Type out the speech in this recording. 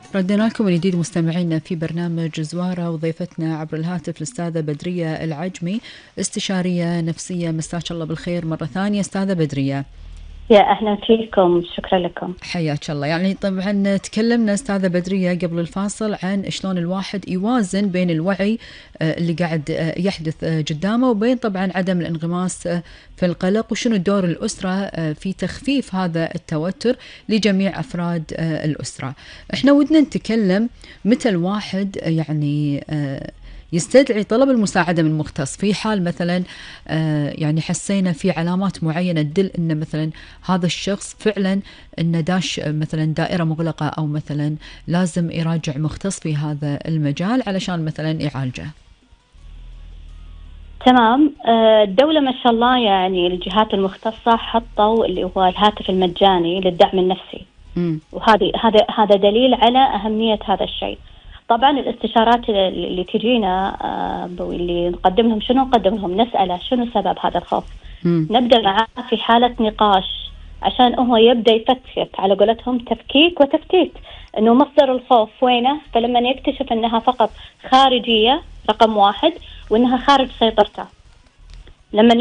ردنا لكم من جديد مستمعينا في برنامج زوارة، وضيفتنا عبر الهاتف الأستاذة بدرية العجمي، استشارية نفسية. مساك الله بالخير مرة ثانية أستاذة بدرية. يا أهلا فيكم، شكرا لكم. حياك الله. يعني طبعا تكلمنا أستاذة بدرية قبل الفاصل عن شلون الواحد يوازن بين الوعي اللي قاعد يحدث قدامه وبين طبعا عدم الانغماس في القلق، وشنو دور الأسرة في تخفيف هذا التوتر لجميع أفراد الأسرة. احنا ودنا نتكلم متى الواحد يعني يستدعي طلب المساعدة من مختص في حال مثلا يعني حسينا في علامات معينة تدل أن مثلا هذا الشخص فعلا أنه داش مثلا دائرة مغلقة، أو مثلا لازم يراجع مختص في هذا المجال علشان مثلا يعالجه. تمام. الدولة ما شاء الله يعني الجهات المختصة حطوا اللي هو الهاتف المجاني للدعم النفسي. هذا دليل على أهمية هذا الشيء. طبعا الاستشارات اللي تجينا واللي نقدم لهم، شنو نقدم لهم؟ نسأله شنو سبب هذا الخوف. نبدأ معاه في حالة نقاش عشان هو يبدأ يفكك، على قولتهم تفكيك وتفتيت، انه مصدر الخوف وينه. فلما يكتشف انها فقط خارجية رقم 1 وانها خارج سيطرته، لما